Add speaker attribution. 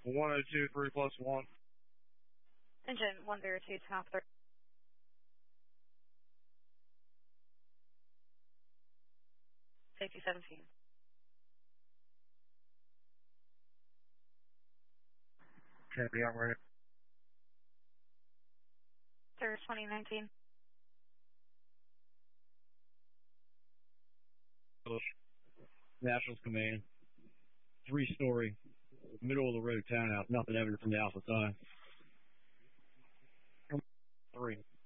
Speaker 1: 1023 plus 1.
Speaker 2: Engine 102, 10 off 30. Safety 17.
Speaker 1: Copy, I'm ready.
Speaker 2: Sir, 2019.
Speaker 3: Nationals Command. 3-story, middle of the road townhouse. Nothing evident from the Alpha side.
Speaker 1: 3.